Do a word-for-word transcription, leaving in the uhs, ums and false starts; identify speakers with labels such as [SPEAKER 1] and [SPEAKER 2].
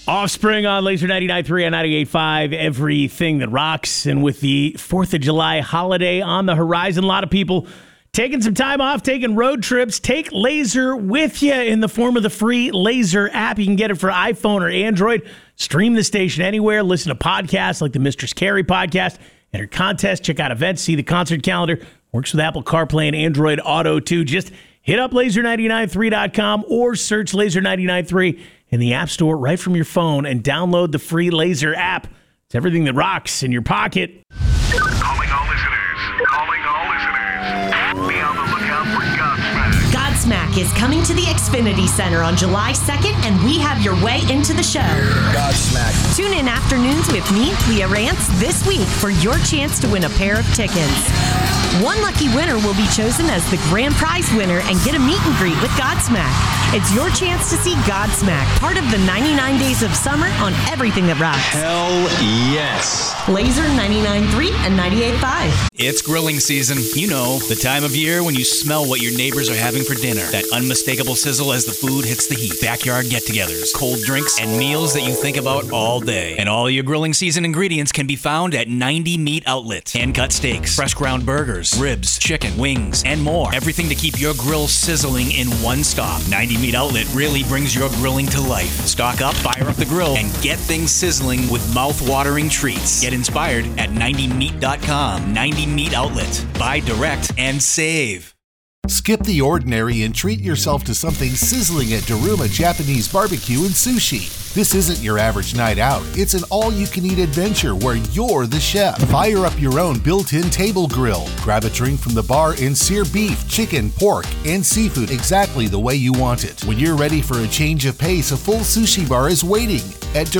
[SPEAKER 1] Offspring on Laser ninety-nine point three and ninety-eight point five, everything that rocks. And with the fourth of July holiday on the horizon, a lot of people taking some time off, taking road trips. Take Laser with you in the form of the free Laser app. You can get it for iPhone or Android. Stream the station anywhere. Listen to podcasts like the Mistress Carrie podcast. Enter contests, check out events, see the concert calendar. Works with Apple CarPlay and Android Auto, too. Just hit up laser ninety-nine point three dot com or search Laser ninety-nine point three in the App Store right from your phone and download the free Laser app. It's everything that rocks in your pocket.
[SPEAKER 2] Calling all listeners. Calling all listeners. Be on the lookout for Godsmack.
[SPEAKER 3] Godsmack is coming to the Xfinity Center on July second, and we have your way into the show.
[SPEAKER 4] Godsmack.
[SPEAKER 3] Tune in afternoons with me, Leah Rance, this week for your chance to win a pair of tickets. One lucky winner will be chosen as the grand prize winner and get a meet and greet with Godsmack. It's your chance to see Godsmack, part of the ninety-nine Days of Summer on everything that rocks.
[SPEAKER 4] Hell yes.
[SPEAKER 3] Laser ninety-nine point three and ninety-eight point five.
[SPEAKER 5] It's grilling season. You know, the time of year when you smell what your neighbors are having for dinner. That unmistakable sizzle as the food hits the heat. Backyard get-togethers, cold drinks, and meals that you think about all day. And all your grilling season ingredients can be found at ninety Meat Outlet. Hand-cut steaks, fresh ground burgers, ribs, chicken, wings, and more. Everything to keep your grill sizzling in one stop. ninety Meat Outlet really brings your grilling to life. Stock up, fire up the grill, and get things sizzling with mouth-watering treats. Get inspired at ninety meat dot com. ninety Meat Outlet. Buy direct and save.
[SPEAKER 6] Skip the ordinary and treat yourself to something sizzling at Daruma Japanese Barbecue and Sushi. This isn't your average night out. It's an all-you-can-eat adventure where you're the chef. Fire up your own built-in table grill. Grab a drink from the bar and sear beef, chicken, pork, and seafood exactly the way you want it. When you're ready for a change of pace, a full sushi bar is waiting at